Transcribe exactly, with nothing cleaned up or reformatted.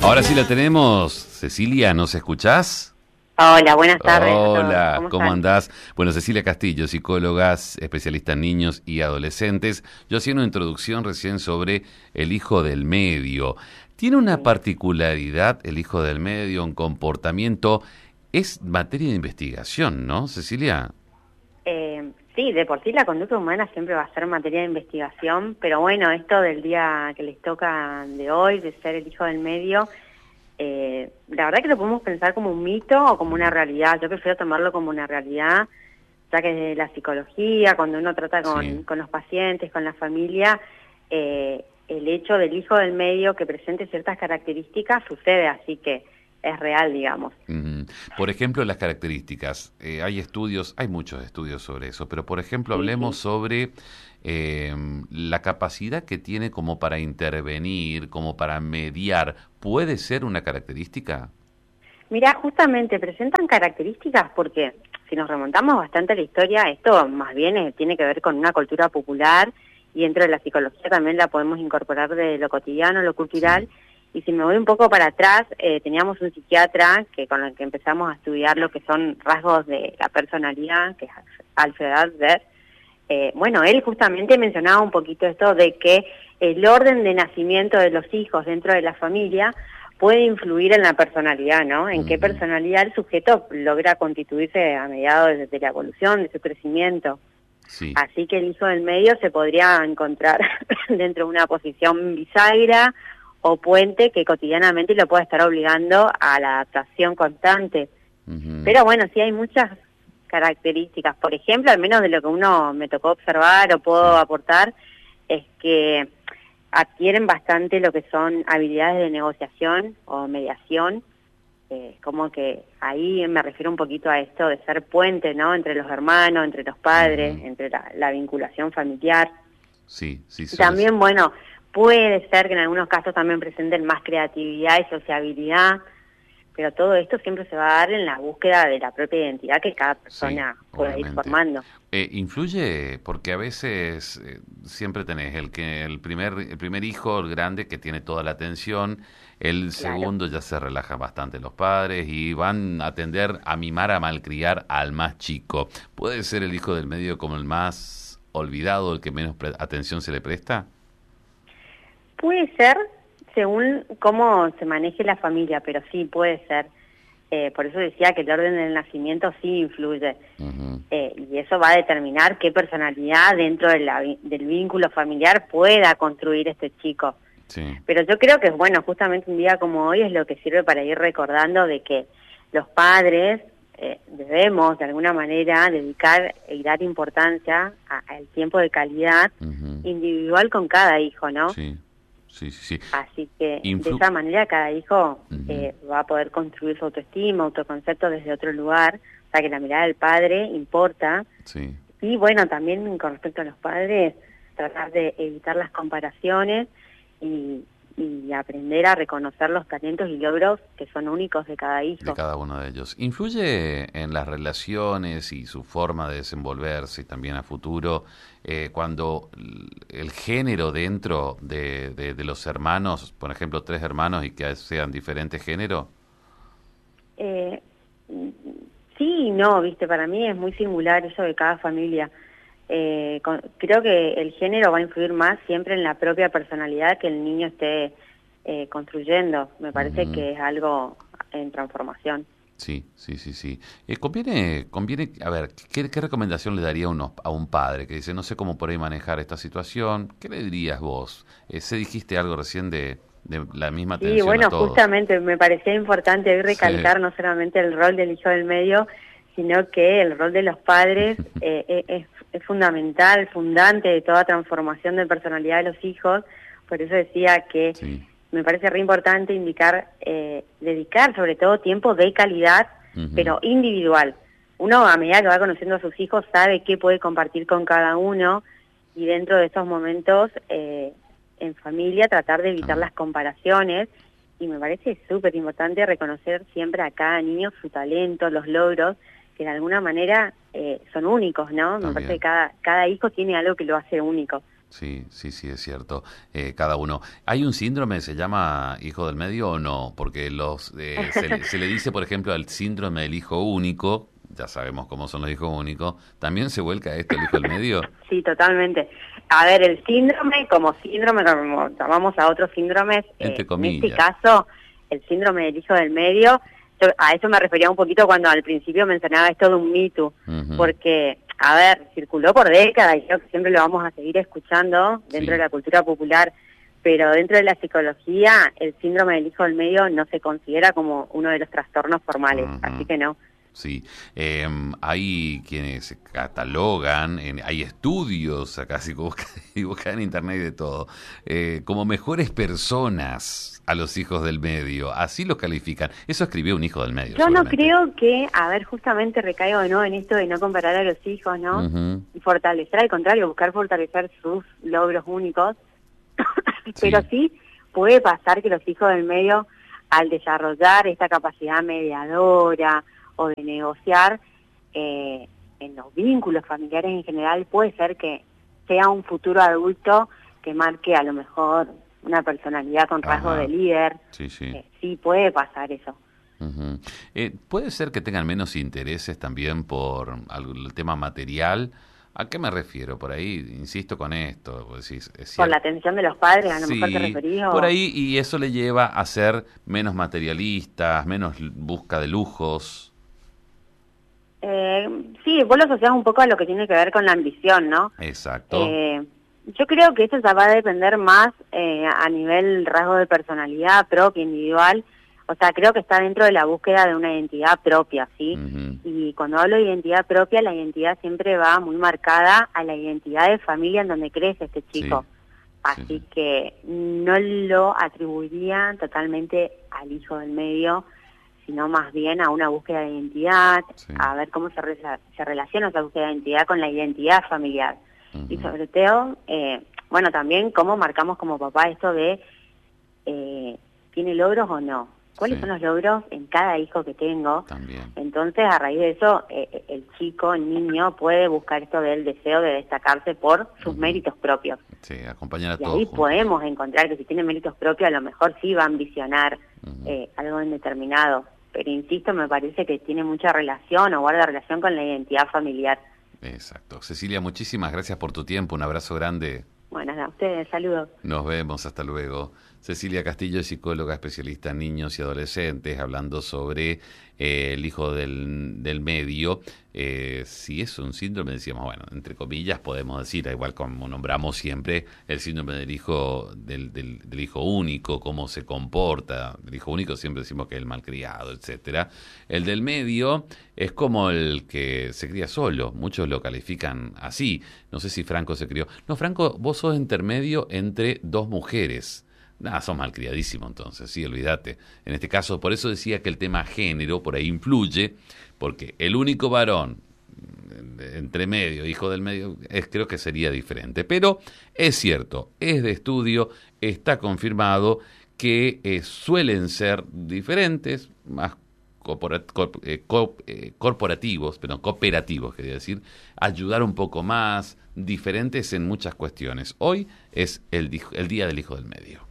Ahora sí la tenemos. Cecilia, ¿nos escuchás? Hola, buenas tardes. Hola, ¿Cómo, ¿cómo andás? Bueno, Cecilia Castillo, psicóloga, especialista en niños y adolescentes. Yo hacía una introducción recién sobre el hijo del medio. Tiene una Sí. particularidad el hijo del medio, un comportamiento. Es materia de investigación, ¿no, Cecilia? Eh, sí, de por sí la conducta humana siempre va a ser materia de investigación, pero bueno, esto del día que les toca de hoy, de ser el hijo del medio, eh, la verdad que lo podemos pensar como un mito o como una realidad. Yo prefiero tomarlo como una realidad, ya que desde la psicología, cuando uno trata con, Sí. con los pacientes, con la familia, eh, el hecho del hijo del medio que presente ciertas características sucede, así que es real, digamos. Mm, Por ejemplo, las características. Eh, hay estudios, hay muchos estudios sobre eso, pero por ejemplo, Sí, hablemos sí. sobre eh, la capacidad que tiene como para intervenir, como para mediar. ¿Puede ser una característica? Mira, justamente presentan características porque si nos remontamos bastante a la historia, esto más bien eh, tiene que ver con una cultura popular y dentro de la psicología también la podemos incorporar de lo cotidiano, lo Sí. cultural. Y si me voy un poco para atrás, eh, teníamos un psiquiatra que con el que empezamos a estudiar lo que son rasgos de la personalidad, que es Alfred Adler. Eh, bueno, él justamente mencionaba un poquito esto de que el orden de nacimiento de los hijos dentro de la familia puede influir en la personalidad, ¿no? En qué Ujú. personalidad el sujeto logra constituirse a mediados de, de la evolución, de su crecimiento. Sí. Así que el hijo del medio se podría encontrar dentro de una posición bisagra o puente que cotidianamente lo puede estar obligando a la adaptación constante. Ujú. Pero bueno, sí hay muchas características. Por ejemplo, al menos de lo que uno me tocó observar o puedo Sí. aportar, es que adquieren bastante lo que son habilidades de negociación o mediación. Eh, como que ahí me refiero un poquito a esto de ser puente, ¿no? Entre los hermanos, entre los padres, Ujú. entre la, la vinculación familiar. Sí, sí, Y suele ser. también, bueno, puede ser que en algunos casos también presenten más creatividad y sociabilidad, pero todo esto siempre se va a dar en la búsqueda de la propia identidad que cada Sí, persona pueda ir obviamente. formando. Eh, influye porque a veces eh, siempre tenés el que el primer el primer hijo, el grande que tiene toda la atención, el Claro. segundo ya se relajan bastante los padres y van a tender a mimar, a malcriar al más chico. ¿Puede ser el hijo del medio como el más olvidado, el que menos pre- atención se le presta? Puede ser según cómo se maneje la familia, pero sí puede ser. Eh, por eso decía que el orden del nacimiento sí influye. Ujú. Eh, y eso va a determinar qué personalidad dentro de la vi- del vínculo familiar pueda construir este chico. Sí. Pero yo creo que, bueno, justamente un día como hoy es lo que sirve para ir recordando de que los padres eh, debemos, de alguna manera, dedicar y dar importancia a- al tiempo de calidad Ujú. individual con cada hijo, ¿no? Sí. Sí, sí, sí. Así que de Influ- esa manera cada hijo Ujú. eh, va a poder construir su autoestima, autoconcepto desde otro lugar, o sea que la mirada del padre importa. Sí. Y bueno, también con respecto a los padres, tratar de evitar las comparaciones y, y aprender a reconocer los talentos y logros que son únicos de cada De hijo. cada uno de ellos. ¿Influye en las relaciones y su forma de desenvolverse y también a futuro eh, cuando l- el género dentro de, de, de los hermanos, por ejemplo, tres hermanos y que sean diferentes género? Eh, sí y no, viste, para mí es muy singular eso de cada familia. Eh, con- creo que el género va a influir más siempre en la propia personalidad que el niño esté eh, construyendo. Me parece Ujú. que es algo en transformación. Sí, sí, sí, sí. Eh, conviene, conviene, a ver, ¿qué, qué recomendación le daría a, uno- a un padre que dice, no sé cómo por ahí manejar esta situación? ¿Qué le dirías vos? Eh, sé dijiste algo recién de, de la misma Sí, atención a bueno, todos. justamente me parecía importante hoy Sí. recalcar no solamente el rol del hijo del medio, sino que el rol de los padres eh, eh, es, es fundamental, fundante de toda transformación de personalidad de los hijos. Por eso decía que Sí. me parece re importante indicar, eh, dedicar sobre todo tiempo de calidad, Ujú. pero individual. Uno a medida que va conociendo a sus hijos sabe qué puede compartir con cada uno y dentro de esos momentos eh, en familia tratar de evitar También. las comparaciones y me parece súper importante reconocer siempre a cada niño su talento, los logros, que de alguna manera eh, son únicos, ¿no? Me parece que También. cada, cada hijo tiene algo que lo hace único. Sí, sí, sí, es cierto. Eh, cada uno. ¿Hay un síndrome, se llama hijo del medio o no? Porque los eh, se, le, se le dice, por ejemplo, al síndrome del hijo único, ya sabemos cómo son los hijos únicos, ¿también se vuelca esto el hijo del medio? Sí, totalmente. A ver, el síndrome, como síndrome, como llamamos a otros síndromes, Entre eh, en comillas. este caso, el síndrome del hijo del medio, yo a eso me refería un poquito cuando al principio mencionaba esto de un mito, Ujú. porque, a ver, circuló por décadas y creo que siempre lo vamos a seguir escuchando dentro Sí. de la cultura popular, pero dentro de la psicología, el síndrome del hijo del medio no se considera como uno de los trastornos formales, Ujú. así que no. Sí, eh, hay quienes catalogan, en- hay estudios acá, si buscan busca en internet y de todo, eh, como mejores personas a los hijos del medio, así los califican. Eso escribió un hijo del medio, Yo no seguramente. creo que, a ver, justamente recaigo de nuevo en esto de no comparar a los hijos, ¿no? Ujú. Y fortalecer, al contrario, buscar fortalecer sus logros únicos. Pero sí puede pasar que los hijos del medio, al desarrollar esta capacidad mediadora o de negociar eh, en los vínculos familiares en general, puede ser que sea un futuro adulto que marque a lo mejor una personalidad con rasgo Ajá. de líder. Sí, sí. Eh, sí, puede pasar eso. Ujú. Eh, ¿puede ser que tengan menos intereses también por algo- el tema material? ¿A qué me refiero? Por ahí, insisto con esto. Vos decís, es Por cierto. la atención de los padres, a lo mejor te Sí, referís. por o- ahí, y eso le lleva a ser menos materialistas, menos l- busca de lujos. Eh, sí, vos lo asociás un poco a lo que tiene que ver con la ambición, ¿no? Exacto. Eh, yo creo que eso ya va a depender más eh, a nivel rasgo de personalidad propia, individual. O sea, creo que está dentro de la búsqueda de una identidad propia, ¿sí? Ujú. Y cuando hablo de identidad propia, la identidad siempre va muy marcada a la identidad de familia en donde crece este chico. Sí. Así Sí, sí. que no lo atribuiría totalmente al hijo del medio, sino más bien a una búsqueda de identidad, Sí. a ver cómo se, re- se relaciona esa búsqueda de identidad con la identidad familiar. Ujú. Y sobre todo, eh, bueno, también cómo marcamos como papá esto de, eh, ¿tiene logros o no? ¿Cuáles Sí. son los logros en cada hijo que tengo? También. Entonces, a raíz de eso, eh, el chico, el niño, puede buscar esto del deseo de destacarse por sus Ujú. méritos propios. Sí, acompañar a Y todos ahí juntos. podemos encontrar que si tiene méritos propios, a lo mejor sí va a ambicionar Ujú. eh, algo en determinado. Pero insisto, me parece que tiene mucha relación o guarda relación con la identidad familiar. Exacto. Cecilia, muchísimas gracias por tu tiempo. Un abrazo grande. Bueno, a ustedes, saludos. Nos vemos, hasta luego. Cecilia Castillo es psicóloga especialista en niños y adolescentes, hablando sobre eh, el hijo del, del medio. Eh, si es un síndrome, decíamos, bueno, entre comillas podemos decir, igual como nombramos siempre, el síndrome del hijo del, del, del hijo único, cómo se comporta. El hijo único siempre decimos que es el malcriado, etcétera. El del medio es como el que se cría solo. Muchos lo califican así. No sé si Franco se crió. No, Franco, vos sos intermedio entre dos mujeres. Nada, sos malcriadísimo entonces, sí, olvídate. En este caso, por eso decía que el tema género por ahí influye, porque el único varón entre medio, hijo del medio, es, creo que sería diferente. Pero es cierto, es de estudio, está confirmado que eh, suelen ser diferentes, más corpora- corp- eh, co- eh, corporativos, perdón, cooperativos, quería decir, ayudar un poco más, diferentes en muchas cuestiones. Hoy es el, di- el Día del Hijo del Medio.